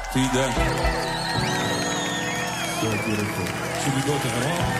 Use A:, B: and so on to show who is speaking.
A: Fide.
B: So beautiful.
A: Should we go to Iran?